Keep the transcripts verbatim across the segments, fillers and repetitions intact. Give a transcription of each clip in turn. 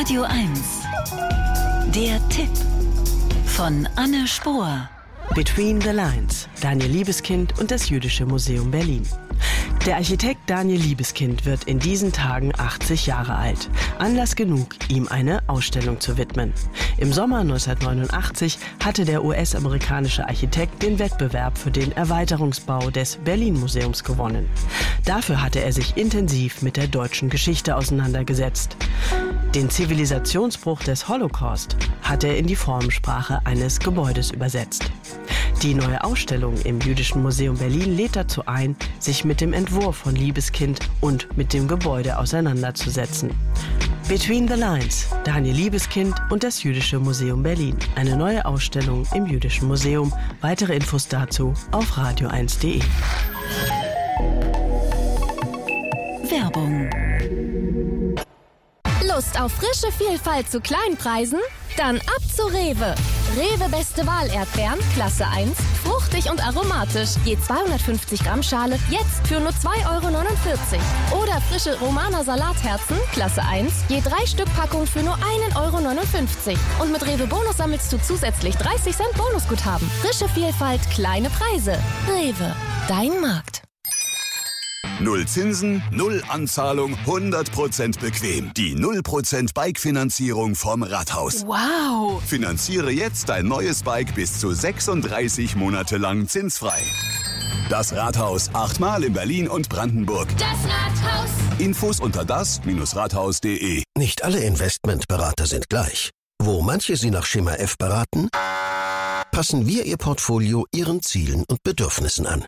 Radio eins. Der Tipp von Anne Spohr. Between the Lines, Daniel Liebeskind und das Jüdische Museum Berlin. Der Architekt Daniel Liebeskind wird in diesen Tagen achtzig Jahre alt. Anlass genug, ihm eine Ausstellung zu widmen. Im Sommer neunzehnhundertneunundachtzig hatte der U S-amerikanische Architekt den Wettbewerb für den Erweiterungsbau des Berlin-Museums gewonnen. Dafür hatte er sich intensiv mit der deutschen Geschichte auseinandergesetzt. Den Zivilisationsbruch des Holocaust hat er in die Formensprache eines Gebäudes übersetzt. Die neue Ausstellung im Jüdischen Museum Berlin lädt dazu ein, sich mit dem Entwurf von Liebeskind und mit dem Gebäude auseinanderzusetzen. Between the Lines, Daniel Liebeskind und das Jüdische Museum Berlin. Eine neue Ausstellung im Jüdischen Museum. Weitere Infos dazu auf radio eins punkt de. Werbung. Lust auf frische Vielfalt zu Kleinpreisen? Dann ab zu Rewe. Rewe Beste Wahl Erdbeeren, Klasse eins, fruchtig und aromatisch. Je zweihundertfünfzig Gramm Schale, jetzt für nur zwei Euro neunundvierzig. Oder frische Romaner Salatherzen, Klasse eins, je drei Stück Packung für nur ein Euro neunundfünfzig. Und mit Rewe Bonus sammelst du zusätzlich dreißig Cent Bonusguthaben. Frische Vielfalt, kleine Preise. Rewe, dein Markt. Null Zinsen, null Anzahlung, hundert Prozent bequem. Die null Prozent Bike-Finanzierung vom Rathaus. Wow! Finanziere jetzt dein neues Bike bis zu sechsunddreißig Monate lang zinsfrei. Das Rathaus, achtmal in Berlin und Brandenburg. Das Rathaus. Infos unter das Rathaus punkt de. Nicht alle Investmentberater sind gleich. Wo manche Sie nach Schema F beraten, passen wir Ihr Portfolio Ihren Zielen und Bedürfnissen an.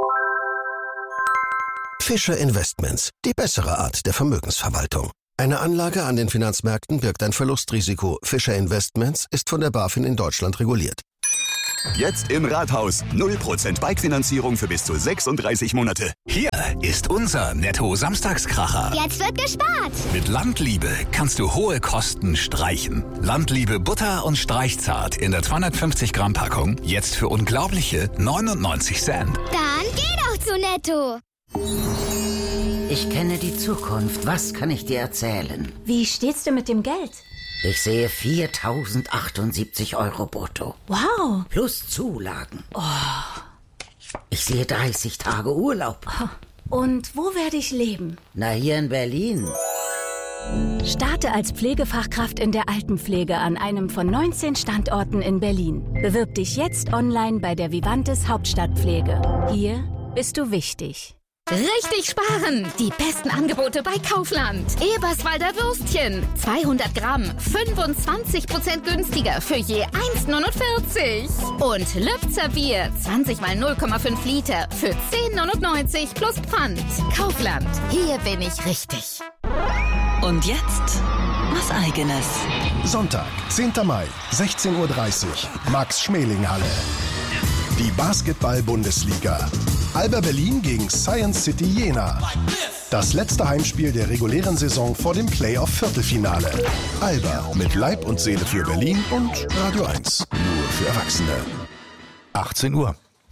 Fischer Investments, die bessere Art der Vermögensverwaltung. Eine Anlage an den Finanzmärkten birgt ein Verlustrisiko. Fischer Investments ist von der BaFin in Deutschland reguliert. Jetzt im Rathaus. null Prozent Bike-Finanzierung für bis zu sechsunddreißig Monate. Hier ist unser Netto-Samstagskracher. Jetzt wird gespart. Mit Landliebe kannst du hohe Kosten streichen. Landliebe Butter und Streichzart in der zweihundertfünfzig Gramm Packung. Jetzt für unglaubliche neunundneunzig Cent. Dann geh doch zu Netto. Ich kenne die Zukunft. Was kann ich dir erzählen? Wie steht's denn mit dem Geld? Ich sehe viertausendachtundsiebzig Euro brutto. Wow. Plus Zulagen. Oh. Ich sehe dreißig Tage Urlaub. Und wo werde ich leben? Na, hier in Berlin. Starte als Pflegefachkraft in der Altenpflege an einem von neunzehn Standorten in Berlin. Bewirb dich jetzt online bei der Vivantes Hauptstadtpflege. Hier bist du wichtig. Richtig sparen! Die besten Angebote bei Kaufland. Eberswalder Würstchen. zweihundert Gramm. fünfundzwanzig Prozent günstiger für je eins neunundvierzig. Und Lübzer Bier. zwanzig mal null Komma fünf Liter für zehn neunundneunzig plus Pfand. Kaufland. Hier bin ich richtig. Und jetzt was Eigenes. Sonntag, zehnter Mai, sechzehn Uhr dreißig. Max-Schmeling-Halle. Die Basketball-Bundesliga. Alba Berlin gegen Science City Jena. Das letzte Heimspiel der regulären Saison vor dem Playoff-Viertelfinale. Alba mit Leib und Seele für Berlin und Radio eins. Nur für Erwachsene. achtzehn Uhr.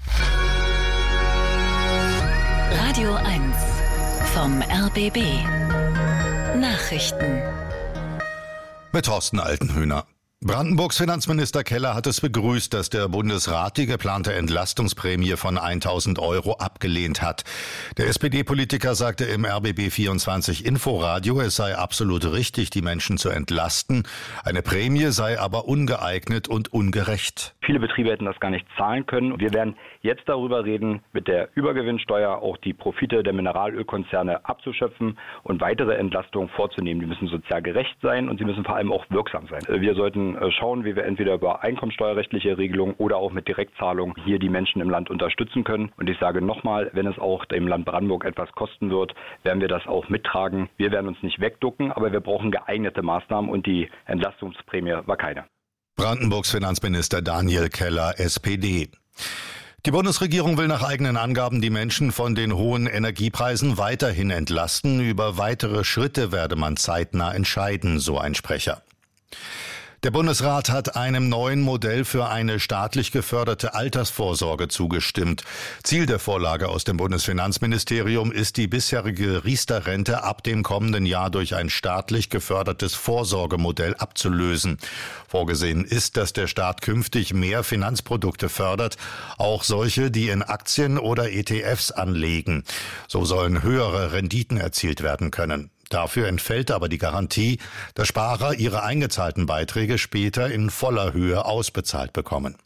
Radio eins vom R B B. Nachrichten. Mit Thorsten Altenhöhner. Brandenburgs Finanzminister Keller hat es begrüßt, dass der Bundesrat die geplante Entlastungsprämie von tausend Euro abgelehnt hat. Der S P D-Politiker sagte im R B B vierundzwanzig Inforadio, es sei absolut richtig, die Menschen zu entlasten. Eine Prämie sei aber ungeeignet und ungerecht. Viele Betriebe hätten das gar nicht zahlen können. Wir werden jetzt darüber reden, mit der Übergewinnsteuer auch die Profite der Mineralölkonzerne abzuschöpfen und weitere Entlastungen vorzunehmen. Die müssen sozial gerecht sein und sie müssen vor allem auch wirksam sein. Wir sollten schauen, wie wir entweder über einkommensteuerrechtliche Regelungen oder auch mit Direktzahlungen hier die Menschen im Land unterstützen können. Und ich sage nochmal, wenn es auch dem Land Brandenburg etwas kosten wird, werden wir das auch mittragen. Wir werden uns nicht wegducken, aber wir brauchen geeignete Maßnahmen und die Entlastungsprämie war keine. Brandenburgs Finanzminister Daniel Keller, S P D. Die Bundesregierung will nach eigenen Angaben die Menschen von den hohen Energiepreisen weiterhin entlasten. Über weitere Schritte werde man zeitnah entscheiden, so ein Sprecher. Der Bundesrat hat einem neuen Modell für eine staatlich geförderte Altersvorsorge zugestimmt. Ziel der Vorlage aus dem Bundesfinanzministerium ist, die bisherige Riester-Rente ab dem kommenden Jahr durch ein staatlich gefördertes Vorsorgemodell abzulösen. Vorgesehen ist, dass der Staat künftig mehr Finanzprodukte fördert, auch solche, die in Aktien oder E T Fs anlegen. So sollen höhere Renditen erzielt werden können. Dafür entfällt aber die Garantie, dass Sparer ihre eingezahlten Beiträge später in voller Höhe ausbezahlt bekommen.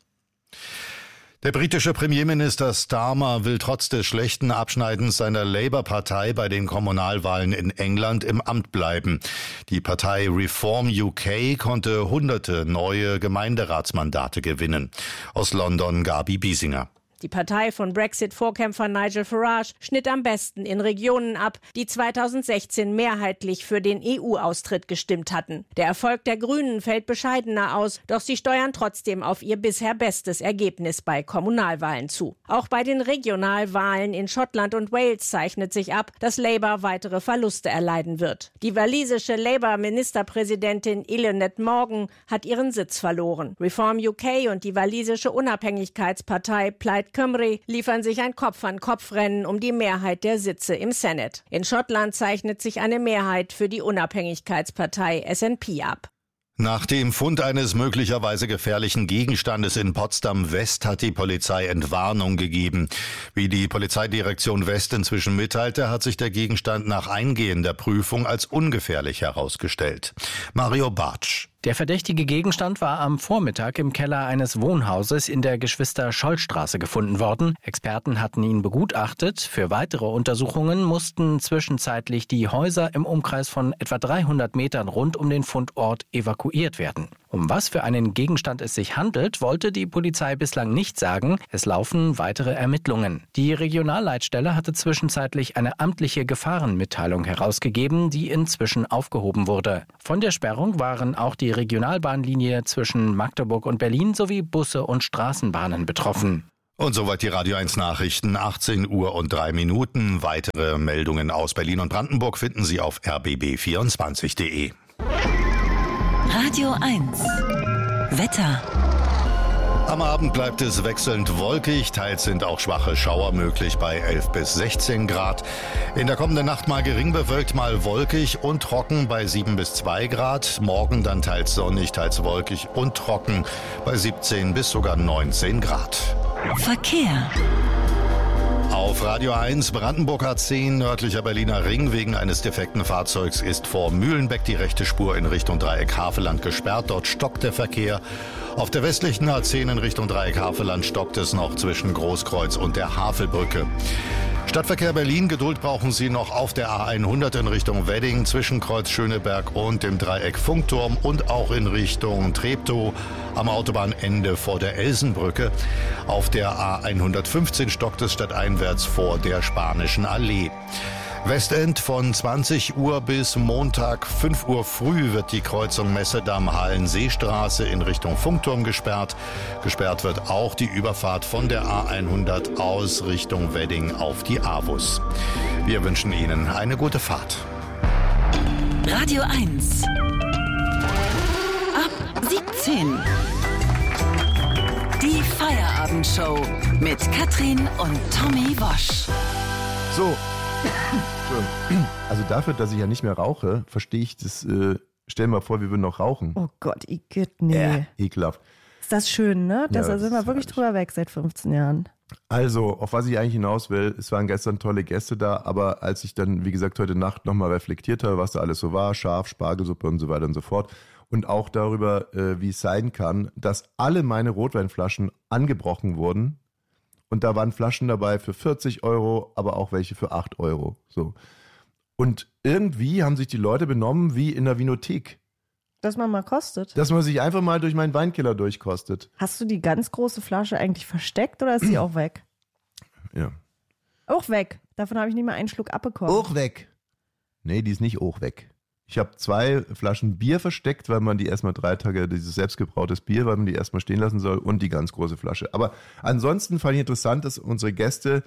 Der britische Premierminister Starmer will trotz des schlechten Abschneidens seiner Labour-Partei bei den Kommunalwahlen in England im Amt bleiben. Die Partei Reform U K konnte hunderte neue Gemeinderatsmandate gewinnen. Aus London Gabi Biesinger. Die Partei von Brexit-Vorkämpfer Nigel Farage schnitt am besten in Regionen ab, die zweitausendsechzehn mehrheitlich für den E U-Austritt gestimmt hatten. Der Erfolg der Grünen fällt bescheidener aus, doch sie steuern trotzdem auf ihr bisher bestes Ergebnis bei Kommunalwahlen zu. Auch bei den Regionalwahlen in Schottland und Wales zeichnet sich ab, dass Labour weitere Verluste erleiden wird. Die walisische Labour-Ministerpräsidentin Eluned Morgan hat ihren Sitz verloren. Reform U K und die walisische Unabhängigkeitspartei Plaid Cymru liefern sich ein Kopf-an-Kopf-Rennen um die Mehrheit der Sitze im Senat. In Schottland zeichnet sich eine Mehrheit für die Unabhängigkeitspartei S N P ab. Nach dem Fund eines möglicherweise gefährlichen Gegenstandes in Potsdam West hat die Polizei Entwarnung gegeben. Wie die Polizeidirektion West inzwischen mitteilte, hat sich der Gegenstand nach eingehender Prüfung als ungefährlich herausgestellt. Mario Bartsch. Der verdächtige Gegenstand war am Vormittag im Keller eines Wohnhauses in der Geschwister-Scholl-Straße gefunden worden. Experten hatten ihn begutachtet. Für weitere Untersuchungen mussten zwischenzeitlich die Häuser im Umkreis von etwa dreihundert Metern rund um den Fundort evakuiert werden. Um was für einen Gegenstand es sich handelt, wollte die Polizei bislang nicht sagen. Es laufen weitere Ermittlungen. Die Regionalleitstelle hatte zwischenzeitlich eine amtliche Gefahrenmitteilung herausgegeben, die inzwischen aufgehoben wurde. Von der Sperrung waren auch die Regionalbahnlinie zwischen Magdeburg und Berlin sowie Busse und Straßenbahnen betroffen. Und soweit die Radio eins Nachrichten, achtzehn Uhr und drei Minuten. Weitere Meldungen aus Berlin und Brandenburg finden Sie auf r b b vierundzwanzig punkt de. Radio eins. Wetter. Am Abend bleibt es wechselnd wolkig, teils sind auch schwache Schauer möglich bei elf bis sechzehn Grad. In der kommenden Nacht mal gering bewölkt, mal wolkig und trocken bei sieben bis zwei Grad. Morgen dann teils sonnig, teils wolkig und trocken bei siebzehn bis sogar neunzehn Grad. Verkehr. Auf Radio eins Brandenburg A zehn nördlicher Berliner Ring wegen eines defekten Fahrzeugs ist vor Mühlenbeck die rechte Spur in Richtung Dreieck Havelland gesperrt. Dort stockt der Verkehr. Auf der westlichen A zehn in Richtung Dreieck Havelland stockt es noch zwischen Großkreuz und der Havelbrücke. Stadtverkehr Berlin, Geduld brauchen Sie noch auf der A hundert in Richtung Wedding zwischen Kreuz Schöneberg und dem Dreieck Funkturm und auch in Richtung Treptow am Autobahnende vor der Elsenbrücke. Auf der A hundertfünfzehn stockt es stadteinwärts vor der Spanischen Allee. Westend von zwanzig Uhr bis Montag fünf Uhr früh wird die Kreuzung Messedamm-Hallenseestraße in Richtung Funkturm gesperrt. Gesperrt wird auch die Überfahrt von der A hundert aus Richtung Wedding auf die Avus. Wir wünschen Ihnen eine gute Fahrt. Radio eins. Ab siebzehn. Die Feierabendshow mit Katrin und Tommy Wosch. So. Also dafür, dass ich ja nicht mehr rauche, verstehe ich das, äh, stell mal vor, wir würden noch rauchen. Oh Gott, Igitt, nee. Äh, ekelhaft. Ist das schön, ne? Das, Ja, da sind wir das wirklich drüber weg seit fünfzehn Jahren. Also, auf was ich eigentlich hinaus will, es waren gestern tolle Gäste da, aber als ich dann, wie gesagt, heute Nacht nochmal reflektiert habe, was da alles so war, Schaf, Spargelsuppe und so weiter und so fort, und auch darüber, äh, wie es sein kann, dass alle meine Rotweinflaschen angebrochen wurden. Und da waren Flaschen dabei für vierzig Euro, aber auch welche für acht Euro. So. Und irgendwie haben sich die Leute benommen wie in der Vinothek. Dass man mal kostet. Dass man sich einfach mal durch meinen Weinkeller durchkostet. Hast du die ganz große Flasche eigentlich versteckt oder ist sie auch weg? Ja. Auch weg. Davon habe ich nicht mal einen Schluck abbekommen. Auch weg. Nee, die ist nicht auch weg. Ich habe zwei Flaschen Bier versteckt, weil man die erstmal drei Tage, dieses selbstgebrautes Bier, weil man die erstmal stehen lassen soll und die ganz große Flasche. Aber ansonsten fand ich interessant, dass unsere Gäste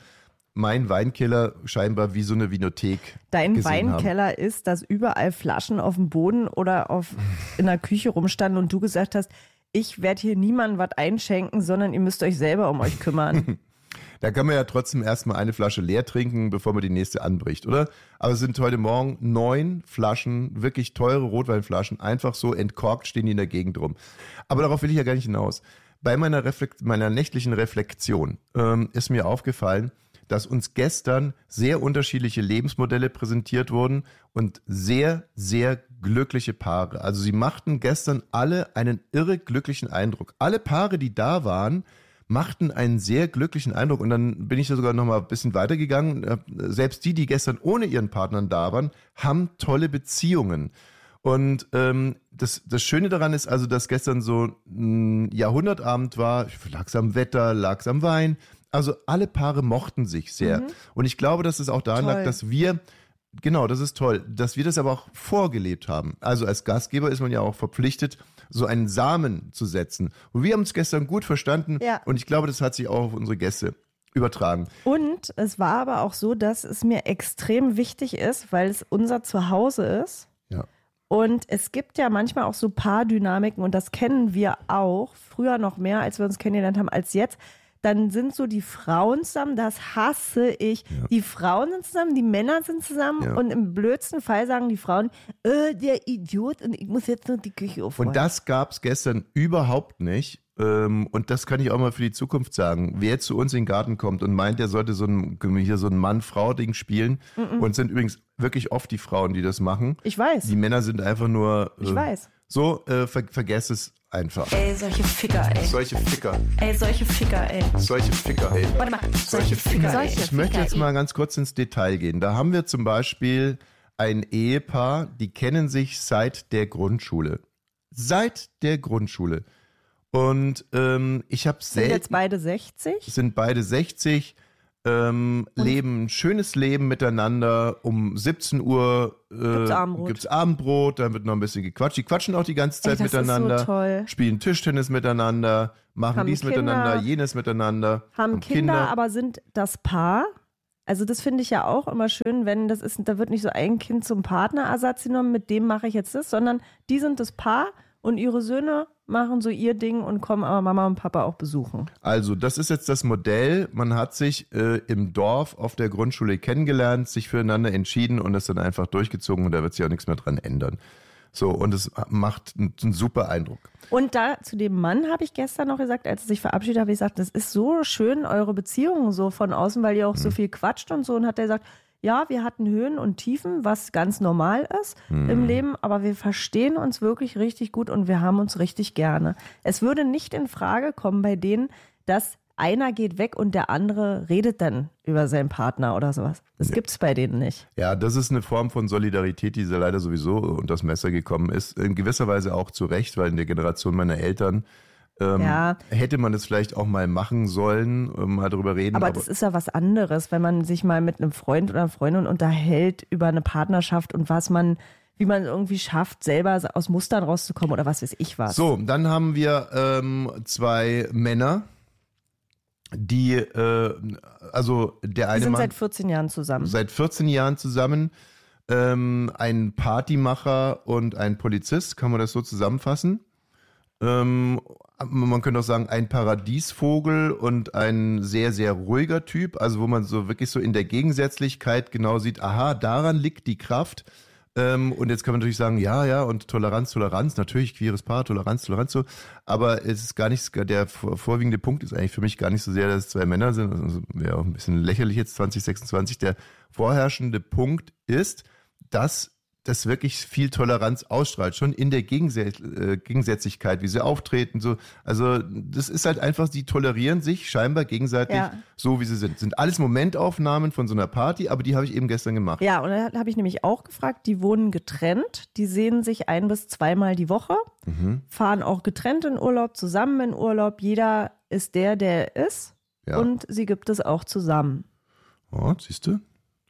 mein Weinkeller scheinbar wie so eine Vinothek Dein gesehen Weinkeller haben. ist, dass überall Flaschen auf dem Boden oder auf, in der Küche rumstanden und du gesagt hast, ich werde hier niemandem was einschenken, sondern ihr müsst euch selber um euch kümmern. Da kann man ja trotzdem erstmal eine Flasche leer trinken, bevor man die nächste anbricht, oder? Aber es sind heute Morgen neun Flaschen, wirklich teure Rotweinflaschen, einfach so entkorkt stehen die in der Gegend rum. Aber darauf will ich ja gar nicht hinaus. Bei meiner, Reflekt- meiner nächtlichen Reflexion ähm, ist mir aufgefallen, dass uns gestern sehr unterschiedliche Lebensmodelle präsentiert wurden und sehr, sehr glückliche Paare. Also sie machten gestern alle einen irre glücklichen Eindruck. Alle Paare, die da waren, machten einen sehr glücklichen Eindruck. Und dann bin ich da sogar noch mal ein bisschen weitergegangen. Selbst die, die gestern ohne ihren Partnern da waren, haben tolle Beziehungen. Und ähm, das, das Schöne daran ist also, dass gestern so ein Jahrhundertabend war. Lag's am Wetter, lag's am Wein. Also alle Paare mochten sich sehr. Mhm. Und ich glaube, dass es auch daran toll. lag, dass wir, genau, das ist toll, dass wir das aber auch vorgelebt haben. Also als Gastgeber ist man ja auch verpflichtet, so einen Samen zu setzen. Und wir haben es gestern gut verstanden. Ja. Und ich glaube, das hat sich auch auf unsere Gäste übertragen. Und es war aber auch so, dass es mir extrem wichtig ist, weil es unser Zuhause ist. Ja. Und es gibt ja manchmal auch so Paardynamiken und das kennen wir auch, früher noch mehr, als wir uns kennengelernt haben, als jetzt. Dann sind so die Frauen zusammen, das hasse ich. Ja. Die Frauen sind zusammen, die Männer sind zusammen ja. und im blödsten Fall sagen die Frauen, äh, der Idiot und ich muss jetzt noch die Küche aufräumen. Und das gab es gestern überhaupt nicht. Und das kann ich auch mal für die Zukunft sagen. Wer jetzt zu uns in den Garten kommt und meint, der sollte so ein, hier so ein Mann-Frau-Ding spielen, mm-mm. und sind übrigens wirklich oft die Frauen, die das machen. Ich weiß. Die Männer sind einfach nur... Ich äh, weiß. So, äh, ver- vergesst es einfach. Ey, solche Ficker, ey. Solche Ficker. Ey, solche Ficker, ey. Solche Ficker, ey. Warte mal. Solche Ficker, ey. Ich möchte jetzt mal ganz kurz ins Detail gehen. Da haben wir zum Beispiel ein Ehepaar, die kennen sich seit der Grundschule. Seit der Grundschule. Und ähm, ich habe selten... Sind jetzt beide sechzig? Sind beide sechzig, ähm, leben ein schönes Leben miteinander. Um siebzehn Uhr äh, gibt's Abendbrot. gibt's Abendbrot, dann wird noch ein bisschen gequatscht. Die quatschen auch die ganze Zeit Ey, das miteinander, ist so toll. Spielen Tischtennis miteinander, machen Haben dies Kinder, miteinander, jenes miteinander. Haben Kinder, Kinder, aber sind das Paar. Also das finde ich ja auch immer schön, wenn das ist, da wird nicht so ein Kind zum Partnerersatz genommen, mit dem mache ich jetzt das, sondern die sind das Paar und ihre Söhne machen so ihr Ding und kommen aber Mama und Papa auch besuchen. Also das ist jetzt das Modell. Man hat sich äh, im Dorf auf der Grundschule kennengelernt, sich füreinander entschieden und das dann einfach durchgezogen und da wird sich auch nichts mehr dran ändern. So, und es macht einen, einen super Eindruck. Und da zu dem Mann habe ich gestern noch gesagt, als er sich verabschiedet hat, habe ich gesagt, das ist so schön, eure Beziehungen so von außen, weil ihr auch mhm. so viel quatscht und so. Und hat er gesagt, ja, wir hatten Höhen und Tiefen, was ganz normal ist mhm. im Leben, aber wir verstehen uns wirklich richtig gut und wir haben uns richtig gerne. Es würde nicht in Frage kommen bei denen, dass einer geht weg und der andere redet dann über seinen Partner oder sowas. Das ja. gibt's bei denen nicht. Ja, das ist eine Form von Solidarität, die leider sowieso unter das Messer gekommen ist. In gewisser Weise auch zu Recht, weil in der Generation meiner Eltern ähm, ja. hätte man das vielleicht auch mal machen sollen, mal drüber reden. Aber, aber das ist ja was anderes, wenn man sich mal mit einem Freund oder einer Freundin unterhält über eine Partnerschaft und was man, wie man irgendwie schafft, selber aus Mustern rauszukommen oder was weiß ich was. So, dann haben wir ähm, zwei Männer, die, äh, also der eine Die sind Mann, seit vierzehn Jahren zusammen. Seit vierzehn Jahren zusammen. Ähm, ein Partymacher und ein Polizist, kann man das so zusammenfassen? Ähm, man könnte auch sagen, ein Paradiesvogel und ein sehr, sehr ruhiger Typ, also wo man so wirklich so in der Gegensätzlichkeit genau sieht, aha, daran liegt die Kraft. Ähm, und jetzt kann man natürlich sagen, ja, ja, und Toleranz, Toleranz, natürlich queeres Paar, Toleranz, Toleranz, so. Aber es ist gar nicht, der vorwiegende Punkt ist eigentlich für mich gar nicht so sehr, dass es zwei Männer sind, also wäre auch ein bisschen lächerlich jetzt, zwanzig sechsundzwanzig. Der vorherrschende Punkt ist, dass das wirklich viel Toleranz ausstrahlt, schon in der Gegensä- äh, Gegensätzlichkeit, wie sie auftreten, so. Also, das ist halt einfach, die tolerieren sich scheinbar gegenseitig ja. so, wie sie sind. Sind alles Momentaufnahmen von so einer Party, aber die habe ich eben gestern gemacht. Ja, und da habe ich nämlich auch gefragt, die wohnen getrennt, die sehen sich ein- bis zweimal die Woche, mhm. fahren auch getrennt in Urlaub, zusammen in Urlaub, jeder ist der, der er ist ja. und sie gibt es auch zusammen. Oh, siehst du?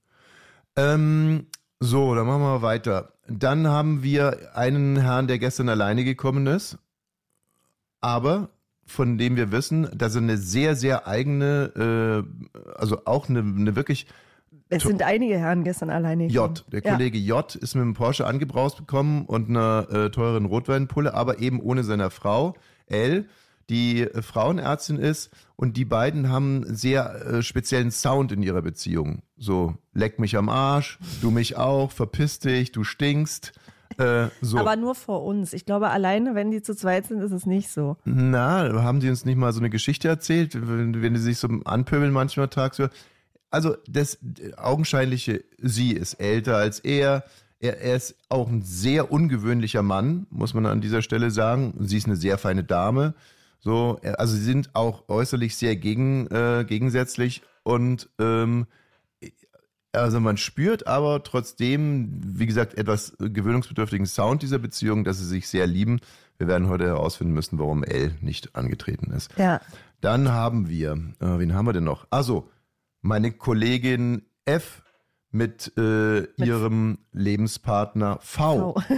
Ähm, So, dann machen wir weiter. Dann haben wir einen Herrn, der gestern alleine gekommen ist, aber von dem wir wissen, dass er eine sehr, sehr eigene, äh, also auch eine, eine wirklich... Es sind einige Herren gestern alleine gekommen. J, der Kollege ja. J ist mit einem Porsche angebraust bekommen und einer äh, teuren Rotweinpulle, aber eben ohne seiner Frau, L, die äh, Frauenärztin ist, und die beiden haben einen sehr äh, speziellen Sound in ihrer Beziehung. So, leck mich am Arsch, du mich auch, verpiss dich, du stinkst. Äh, so. Aber nur vor uns. Ich glaube, alleine, wenn die zu zweit sind, ist es nicht so. Na, haben die uns nicht mal so eine Geschichte erzählt, wenn, wenn die sich so anpöbeln manchmal tagsüber? Also das augenscheinliche, sie ist älter als er. er. Er ist auch ein sehr ungewöhnlicher Mann, muss man an dieser Stelle sagen. Sie ist eine sehr feine Dame. So, also sie sind auch äußerlich sehr gegen, äh, gegensätzlich. Und ähm, also man spürt aber trotzdem, wie gesagt, etwas gewöhnungsbedürftigen Sound dieser Beziehung, dass sie sich sehr lieben. Wir werden heute herausfinden müssen, warum L nicht angetreten ist. Ja. Dann haben wir, äh, wen haben wir denn noch? Also meine Kollegin F mit, äh, mit ihrem Lebenspartner V. V.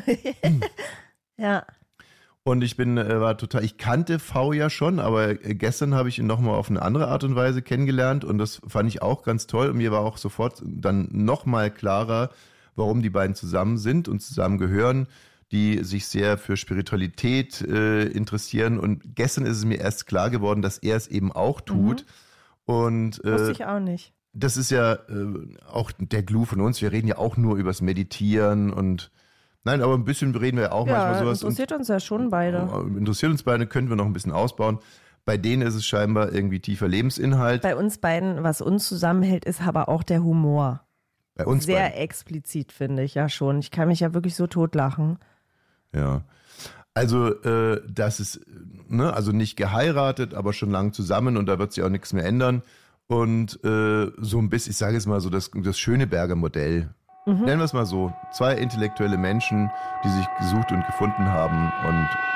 Ja. Und ich bin, äh, war total, ich kannte V ja schon, aber gestern habe ich ihn nochmal auf eine andere Art und Weise kennengelernt und das fand ich auch ganz toll und mir war auch sofort dann nochmal klarer, warum die beiden zusammen sind und zusammen gehören, die sich sehr für Spiritualität äh, interessieren, und gestern ist es mir erst klar geworden, dass er es eben auch tut. Mhm. Und, äh, wusste ich auch nicht. Das ist ja äh, auch der Clou von uns. Wir reden ja auch nur übers Meditieren und nein, aber ein bisschen reden wir auch ja, manchmal sowas. Interessiert und, uns ja schon beide. Interessiert uns beide, können wir noch ein bisschen ausbauen. Bei denen ist es scheinbar irgendwie tiefer Lebensinhalt. Bei uns beiden, was uns zusammenhält, ist aber auch der Humor. Bei uns Sehr beiden. Explizit, finde ich ja schon. Ich kann mich ja wirklich so totlachen. Ja. Also, äh, das ist, ne, also nicht geheiratet, aber schon lang zusammen und da wird sich auch nichts mehr ändern. Und äh, so ein bisschen, ich sage jetzt mal so, das, das Schöneberger Modell. Mhm. Nennen wir es mal so. Zwei intellektuelle Menschen, die sich gesucht und gefunden haben und